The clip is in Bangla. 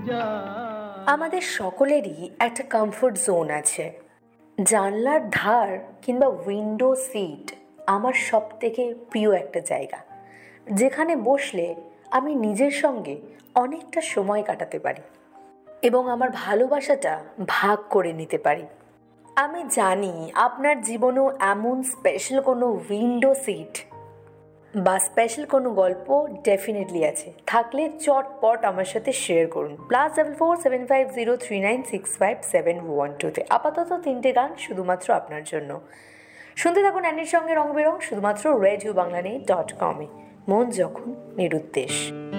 আমাদের সকলেরই একটা কমফোর্ট জোন আছে। জানলার ধার কিংবা উইন্ডো সিট আমার সব থেকে প্রিয় একটা জায়গা, যেখানে বসলে আমি নিজের সঙ্গে অনেকটা সময় কাটাতে পারি এবং আমার ভালোবাসাটা ভাগ করে নিতে পারি। আমি জানি আপনার জীবনেও এমন স্পেশাল কোনো উইন্ডো সিট বা স্পেশাল কোনো গল্প ডেফিনেটলি আছে। থাকলে চটপট আমার সাথে শেয়ার করুন। +447503965712 আপাতত 3টে গান শুধুমাত্র আপনার জন্য। শুনতে থাকুন অ্যানির সঙ্গে রং বেরং, শুধুমাত্র রেডিও বাংলা.com। মন যখন নিরুদ্দেশ।